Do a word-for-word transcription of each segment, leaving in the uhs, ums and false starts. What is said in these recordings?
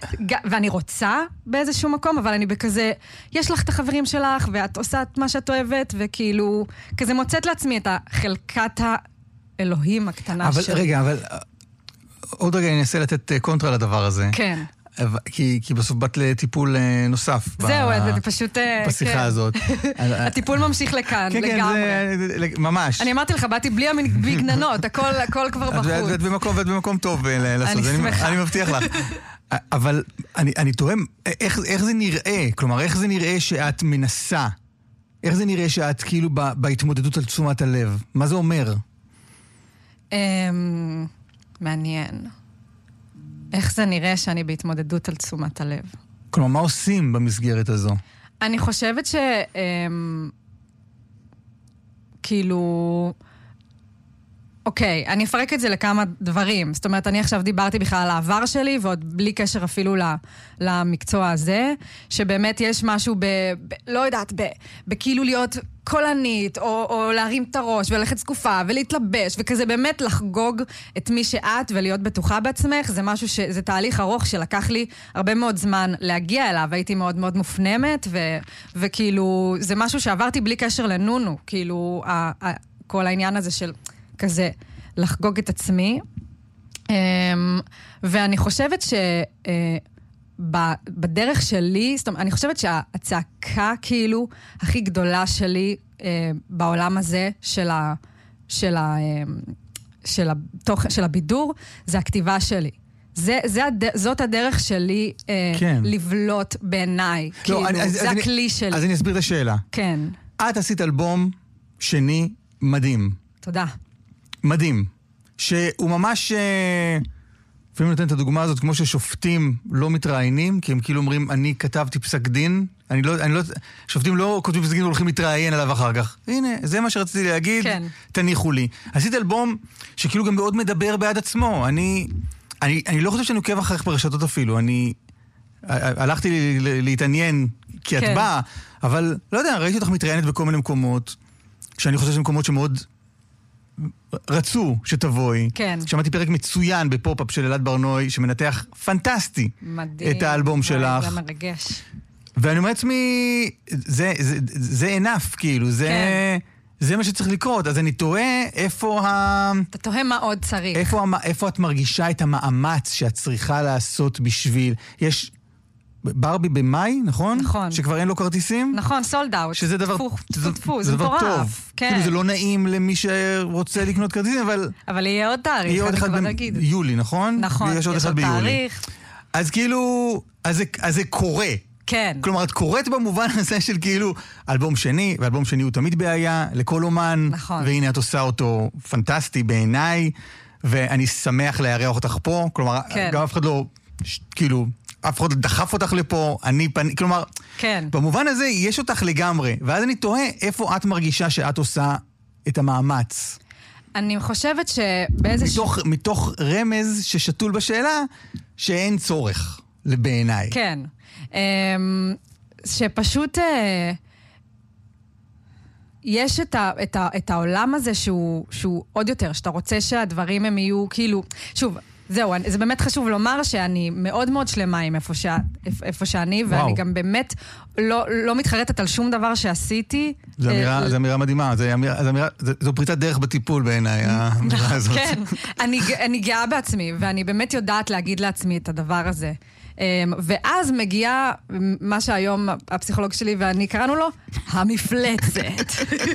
ואני רוצה באיזשהו מקום, אבל אני בכזה, יש לך את החברים שלך, ואת עושה את מה שאת אוהבת, וכאילו, כזה מוצאת לעצמי את החלקת האלוהים הקטנה אבל, של... רגע, אבל עוד רגע אני אנסה לתת קונטרה לדבר הזה. כן. כי, כי בסוף באת לטיפול נוסף. זהו, ב... זה פשוט... בשיחה כן. הזאת. הטיפול ממשיך לכאן, כן, לגמרי. כן, זה, ממש. אני אמרתי לך, באתי בלי המגננות, הכל, הכל כבר בחוץ. ואת במקום, ואת במקום טוב לעשות. אני שמחה. אני מבטיח לך. אבל אני, אני תורם, איך, איך זה נראה? כלומר, איך זה נראה שאת מנסה? איך זה נראה שאת כאילו ב, בהתמודדות על תשומת הלב? מה זה אומר? מעניין. איך זה נראה שאני בהתמודדות על תשומת הלב? כלומר, מה עושים במסגרת הזו? אני חושבת ש... כאילו... אוקיי, אני אפרק את זה לכמה דברים. זאת אומרת, אני עכשיו דיברתי בכלל על העבר שלי, ועוד בלי קשר אפילו למקצוע הזה, שבאמת יש משהו ב... ב לא יודעת, ב, בכאילו להיות קולנית, או, או להרים את הראש, וללכת זקופה, ולהתלבש, וכזה באמת לחגוג את מי שאת, ולהיות בטוחה בעצמך. זה משהו ש... זה תהליך ארוך שלקח לי הרבה מאוד זמן להגיע אליו. הייתי מאוד מאוד מופנמת, ו... וכאילו, זה משהו שעברתי בלי קשר לנונו. כאילו, ה... ה... כל העניין הזה של... כזה, לחגוג את עצמי. ואני חושבת שבדרך שלי, זאת אומרת, אני חושבת שהצעקה כאילו הכי גדולה שלי בעולם הזה של ה... של ה... של התוכן, של הבידור, זה הכתיבה שלי. זה, זה הד... זאת הדרך שלי כן. לבלוט בעיניי. לא, כאילו, אני, זה אז הכלי אני, שלי. אז אני אסביר את השאלה. כן. את עשית אלבום שני מדהים. תודה. מדהים. שהוא ממש... לפעמים נותן את הדוגמה הזאת, כמו ששופטים לא מתראיינים, כי הם כאילו אומרים, אני כתבתי פסק דין, אני לא... אני לא שופטים לא כותבים פסק דין, הולכים להתראיין עליו אחר כך. הנה, זה מה שרציתי להגיד, כן. תניחו לי. עשית אלבום שכאילו גם מאוד מדבר בעד עצמו. אני... אני, אני לא חושב שאני עוקב אחריך ברשתות אפילו. אני... הלכתי להתעניין כי את כן. באה, אבל לא יודע, ראיתי אותך מתראיינת בכל מיני מקומות, שאני חושב שמקומות שמאוד... רצו שתבואי. כן. שמעתי פרק מצוין בפופ-אפ של אלעד ברנוי, שמנתח פנטסטי מדהים, את האלבום שלך. זה מרגש. ואני אומר לעצמי, זה, זה, זה ענף, כאילו, זה, כן. זה מה שצריך לקרות. אז אני תוהה איפה ה... אתה תוהה מה עוד צריך. איפה, איפה את מרגישה את המאמץ שאת צריכה לעשות בשביל... יש... ברבי במאי, נכון? נכון. שכבר אין לו כרטיסים? נכון, סולד אאוט. שזה דבר, תפוך, זה, תפוך, זה זה דבר מטורף. טוב. כן. כאילו זה לא נעים למי שרוצה לקנות כרטיסים, אבל... אבל יהיה עוד תאריך, יהיה עוד אחד ביולי, נכון? נכון, ויש עוד אחד ביולי. תאריך. אז כאילו, אז זה, אז זה קורה. כן. כלומר, את קוראת במובן הזה של כאילו, אלבום שני, ואלבום שני הוא תמיד בעיה, לכל אומן. נכון. והנה את עושה אותו פנטסטי בעיניי, ואני שמח להירח אותך פה. כלומר, כן. גם אף אחד לא, כאילו... אף אחד דחף אותך לפה, אני פני, כלומר, כן. במובן הזה יש אותך לגמרי, ואז אני תוהה איפה את מרגישה שאת עושה את המאמץ. אני חושבת שבאיזה... מתוך, ש... מתוך רמז ששתול בשאלה, שאין צורך, בעיניי. כן. שפשוט... יש את, ה, את, ה, את העולם הזה שהוא, שהוא עוד יותר, שאתה רוצה שהדברים הם יהיו כאילו... שוב... זהו, זה באמת חשוב לומר שאני מאוד מאוד שלמה עם איפה, ש... איפה שאני, וואו. ואני גם באמת לא, לא מתחרטת על שום דבר שעשיתי. זו אמירה, זו אמירה מדהימה, זו, אמירה, זו, אמירה, זו פריצת דרך בטיפול בעיניי, האמירה הזאת. כן, אני, אני גאה בעצמי, ואני באמת יודעת להגיד לעצמי את הדבר הזה. ואז מגיעה מה שהיום הפסיכולוג שלי ואני קראנו לו המפלצת.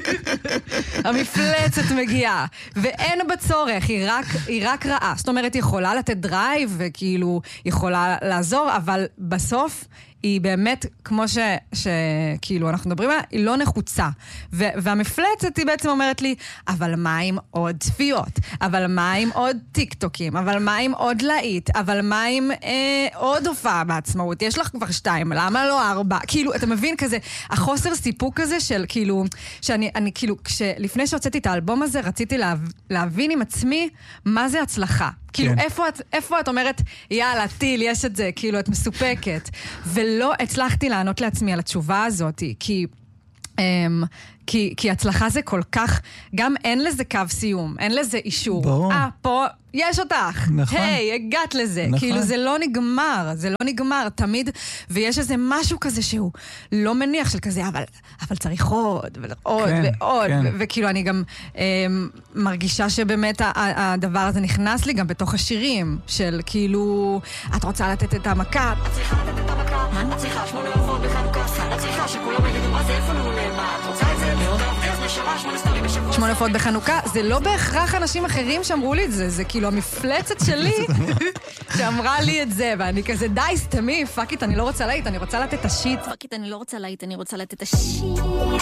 המפלצת מגיעה, ואין בצורך, היא רק, היא רק רעה. זאת אומרת, היא יכולה לתת דרייב וכאילו יכולה לעזור, אבל בסוף היא באמת, כמו ש, שכאילו אנחנו מדברים עליה, היא לא נחוצה. ו, והמפלצת היא בעצם אומרת לי, אבל מה עם עוד צפיות? אבל מה עם עוד טיקטוקים? אבל מה עם עוד להיט? אבל מה עם אה, עוד הופעה בעצמאות? יש לך כבר שתיים, למה לא ארבע? כאילו, אתה מבין כזה, החוסר סיפוק הזה של כאילו, שאני, אני כאילו, כשלפני שהוצאתי את האלבום הזה, רציתי לה, להבין עם עצמי מה זה הצלחה. כאילו, כן. איפה את, איפה את אומרת, יאללה, טיל, יש את זה, כאילו, את מסופקת. ולא הצלחתי לענות לעצמי על התשובה הזאת, כי כי, כי הצלחה זה כל כך, גם אין לזה קו סיום, אין לזה אישור. ברור. אה, פה יש אותך. נכון. היי, הגעת לזה. נכון. כאילו זה לא נגמר, זה לא נגמר, תמיד, ויש איזה משהו כזה שהוא לא מניח של כזה, אבל, אבל צריך עוד, ועוד, כן, ועוד, כן. ו- וכאילו אני גם אה, מרגישה שבאמת ה- ה- הדבר הזה נכנס לי גם בתוך השירים, של כאילו, את רוצה לתת את המכה, את צריכה לתת את המכה, את צריכה שמונה עופות בחנוכה, את צריכה שכולם יגידו מה זה איפה נעולה, מה את רוצה את זה? שמונה עופות בחנוכה, זה לא בהכרח אנשים אחרים שאמרו לי את זה, זה כאילו המפלצת שלי שאמרה לי את זה, ואני כזה די סתמי, פאקית, אני לא רוצה להיט, אני רוצה לתת את השיט. פאקית, אני לא רוצה להיט, אני רוצה לתת את השיט.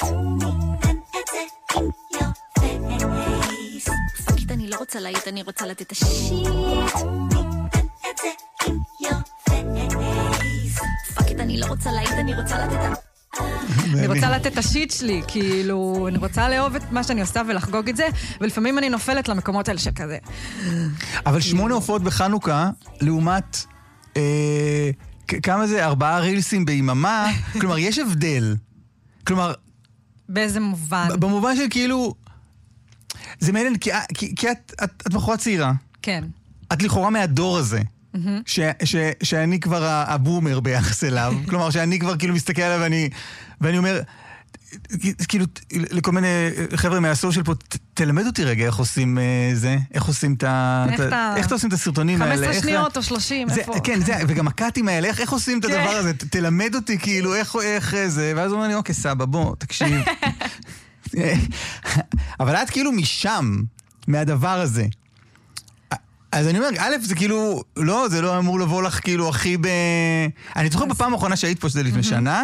פאקית, אני לא רוצה להיט, אני רוצה לתת את השיט. פאקית, אני לא רוצה להיט, אני רוצה לתת את ה... אני רוצה לתת את השיט שלי, כאילו, אני רוצה לאהוב את מה שאני עושה ולחגוג את זה, ולפעמים אני נופלת למקומות האלה שכזה. אבל שמונה הופעות בחנוכה, לעומת, אה, כמה זה? ארבעה רילסים ביממה? כלומר, יש הבדל. כלומר... באיזה מובן? במובן של כאילו... זה מעניין, כי, כי, כי את, את, את בחורה צעירה. כן. את לכאורה מהדור הזה. ש, ש, שאני כבר הבומר ביחס אליו, כלומר שאני כבר כאילו מסתכל עליו ואני, ואני אומר, כאילו לכל מיני חבר'ה מהסושיאל פה, תלמד אותי רגע איך עושים זה, איך עושים את ה... איך אתה עושים את הסרטונים האלה? חמש עשרה שניות או שלושים, איפה? כן, זה, וגם הקאטים האלה, איך עושים את הדבר הזה? תלמד אותי כאילו איך זה, ואז הוא אומר לי, אוקיי סבא, בוא, תקשיב. אבל את כאילו משם, מהדבר הזה. אז אני אומר, א', זה כאילו, לא, זה לא אמור לבוא לך כאילו הכי ב... אני זוכר בפעם האחרונה שהיית פה, שזה לפני שנה,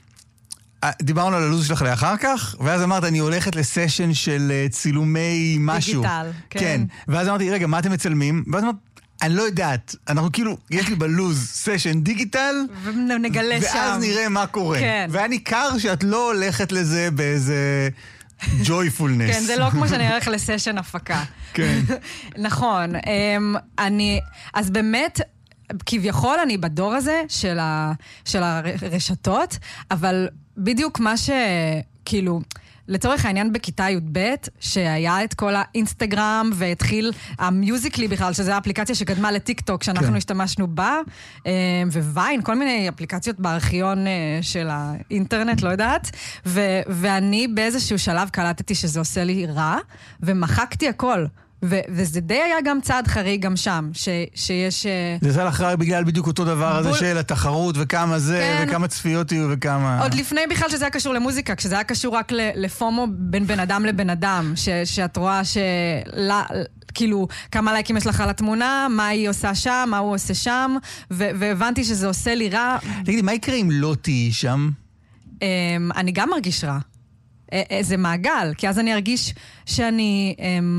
דיברנו על הלוז שלך לאחר כך, ואז אמרת, אני הולכת לסשן של צילומי משהו. דיגיטל, כן. כן. ואז אמרתי, רגע, מה אתם מצלמים? ואז אמרת, אני לא יודעת, אנחנו כאילו, יש לי בלוז סשן דיגיטל, ונגלה שם. ואז נראה מה קורה. כן. ואני קר שאת לא הולכת לזה באיזה... joyfulness. כן, זה לא כמו שאני הולך לסשן הפקה. כן. נכון. אני, אז באמת, כביכול אני בדור הזה של, ה, של הרשתות, אבל בדיוק מה שכאילו... לצורך העניין בכיתה י' ב' שהיה את כל האינסטגרם והתחיל המיוזיקלי בכלל, שזו האפליקציה שקדמה לטיק טוק שאנחנו כן. השתמשנו בה, וויין, כל מיני אפליקציות בארכיון של האינטרנט, לא יודעת, ו- ואני באיזשהו שלב קלטתי שזה עושה לי רע, ומחקתי הכל. ו- וזה די היה גם צעד חריג גם שם, ש- שיש... זה זה אחרי בגלל בדיוק אותו דבר הזה בול... של התחרות וכמה זה, כן. וכמה צפיות יהיו וכמה... עוד לפני בכלל שזה היה קשור למוזיקה, כשזה היה קשור רק לפומו בין בן אדם לבן אדם, ש- שאת רואה של... כאילו, כמה לייקים יש לך על התמונה, מה היא עושה שם, מה הוא עושה שם, ו- והבנתי שזה עושה לי רע. תגידי, מה יקרה אם לא תהיי שם? אני גם מרגיש רע. זה מעגל, כי אז אני ארגיש שאני...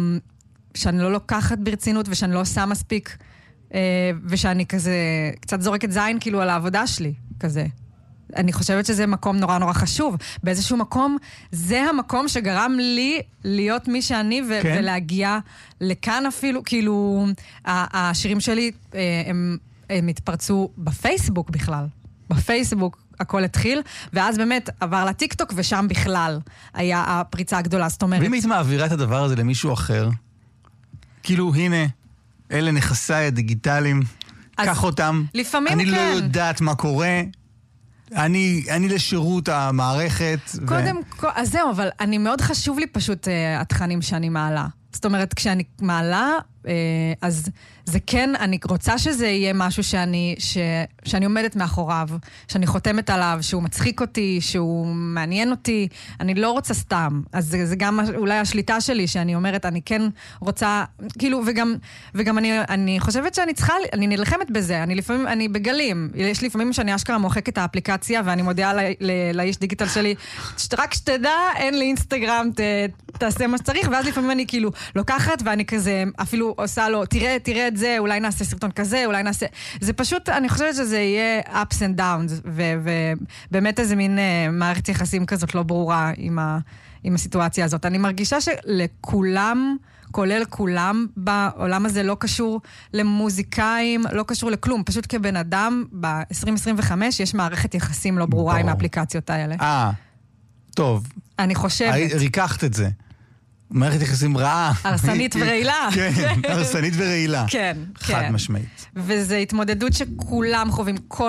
שאני לא לוקחת ברצינות ושאני לא עושה מספיק, ושאני כזה קצת זורקת זין כאילו על העבודה שלי, כזה. אני חושבת שזה מקום נורא נורא חשוב. באיזשהו מקום, זה המקום שגרם לי להיות מי שאני ו- כן. ולהגיע לכאן אפילו, כאילו, השירים שלי, הם, הם התפרצו בפייסבוק בכלל. בפייסבוק הכל התחיל, ואז באמת עבר לטיקטוק, ושם בכלל היה הפריצה הגדולה. זאת אומרת... ואם היית מעבירה את הדבר הזה למישהו אחר, כאילו, הנה, אלה נכסיי הדיגיטליים, קח אותם. לפעמים אני כן. לא יודעת מה קורה, אני, אני לשירות המערכת. קודם, ו... כל, אז זהו, אבל אני מאוד חשוב לי פשוט uh, התכנים שאני מעלה. זאת אומרת, כשאני מעלה, uh, אז זה כן, אני רוצה שזה יהיה משהו שאני, ש, שאני עומדת מאחוריו, שאני חותמת עליו, שהוא מצחיק אותי, שהוא מעניין אותי, אני לא רוצה סתם. אז זה, זה גם אולי השליטה שלי, שאני אומרת, אני כן רוצה, כאילו, וגם, וגם אני, אני חושבת שאני צריכה, אני נלחמת בזה, אני לפעמים, אני בגלים, יש לי לפעמים שאני אשכרה מוחק את האפליקציה, ואני מודיעה לאיש דיגיטל שלי, רק שתדע, אין לי אינסטגרם, ת, תעשה מה שצריך, ואז לפעמים אני כאילו לוקחת, ואני כזה אפילו עושה לו, תראה, תראה את זה, אולי נעשה סרטון כזה, אולי נעשה... זה פשוט, אני חושבת שזה יהיה ups and downs, ובאמת איזה מין מערכת יחסים כזאת לא ברורה עם, ה, עם הסיטואציה הזאת. אני מרגישה שלכולם, כולל כולם, בעולם הזה לא קשור למוזיקאים, לא קשור לכלום. פשוט כבן אדם, ב-עשרים עשרים וחמש יש מערכת יחסים לא ברורה עם האפליקציות האלה. אה. טוב. אני חושבת. ריקחת את זה. מערכת יחסים רעה. הרסנית ורעילה. כן, הרסנית ורעילה. כן, חד כן. משמעית. וזו התמודדות שכולם חווים, כל